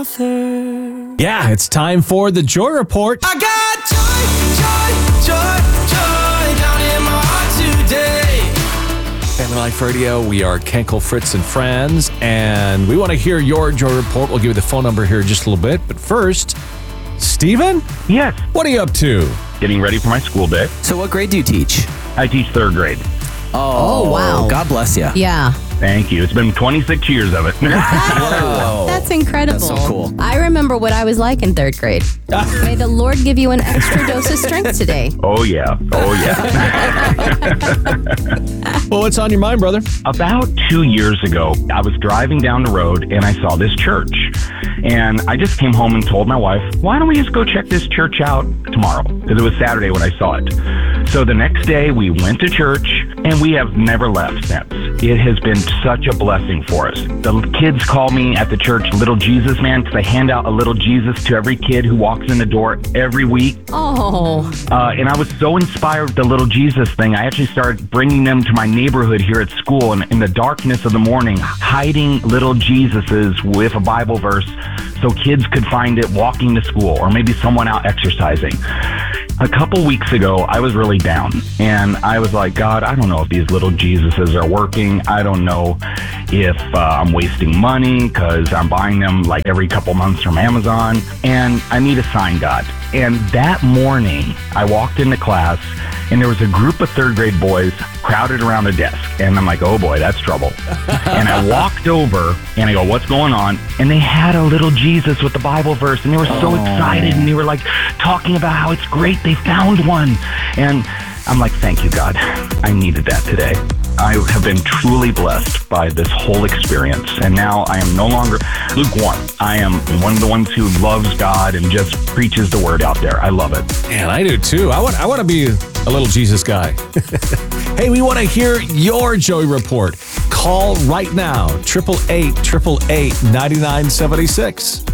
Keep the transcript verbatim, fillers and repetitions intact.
author. Yeah, it's time for the Joy Report. I got joy, joy, joy, joy down in my heart today. Family Life Radio, we are Kenkel, Fritz, and Franz, and we want to hear your Joy Report. We'll give you the phone number here in just a little bit, but first, Steven? Yes. What are you up to? Getting ready for my school day. So what grade do you teach? I teach third grade. Oh, Oh, wow. God bless you. Yeah. Thank you. It's been twenty-six years of it. Whoa. That's incredible. That's so cool. I remember what I was like in third grade. May the Lord give you an extra dose of strength today. Oh, yeah. Oh, yeah. Well, what's on your mind, brother? About two years ago, I was driving down the road and I saw this church. And I just came home and told my wife, why don't we just go check this church out tomorrow? Because it was Saturday when I saw it. So the next day, we went to church and we have never left since. It has been such a blessing for us. The kids call me at the church Little Jesus Man because I hand out a little Jesus to every kid who walks in the door every week. Oh. Uh, and I was so inspired with the Little Jesus thing, I actually started bringing them to my neighborhood here at school and in the darkness of the morning, hiding little Jesuses with a Bible verse so kids could find it walking to school or maybe someone out exercising. A couple weeks ago, I was really down and I was like, God, I don't know if these little Jesuses are working. I don't know if uh, I'm wasting money because I'm buying them like every couple months from Amazon, and I need a sign, God. And that morning, I walked into class and there was a group of third grade boys crowded around a desk. And I'm like, oh boy, that's trouble. And I walked over and I go, what's going on? And they had a little Jesus with the Bible verse and they were so Oh. excited and they were like talking about how it's great they found one. And I'm like, thank you, God. I needed that today. I have been truly blessed by this whole experience. And now I am no longer lukewarm. I am one of the ones who loves God and just preaches the word out there. I love it. Man, I do too. I want I want to be a little Jesus guy. Hey, we want to hear your Joy Report. Call right now, eight eight eight, eight eight eight, nine nine seven six.